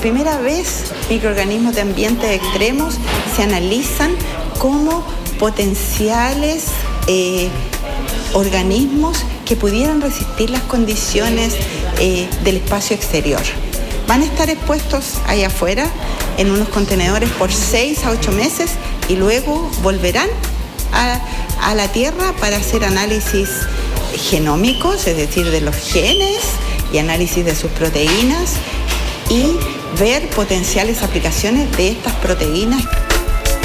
primera vez, microorganismos de ambientes extremos se analizan como potenciales organismos que pudieran resistir las condiciones del espacio exterior. Van a estar expuestos allá afuera en unos contenedores por 6 a 8 meses y luego volverán a la Tierra para hacer análisis genómicos, es decir, de los genes y análisis de sus proteínas y ver potenciales aplicaciones de estas proteínas.